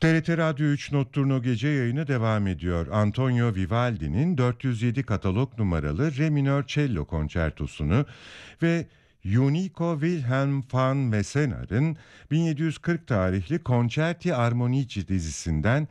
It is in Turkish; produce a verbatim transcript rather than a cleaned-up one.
T R T Radyo üç Notturno gece yayını devam ediyor. Antonio Vivaldi'nin dört yüz yedi katalog numaralı Re minör cello konçertosunu ve Unico Wilhelm van Wesenaar'ın bin yedi yüz kırk tarihli Concerti Armonici dizisinden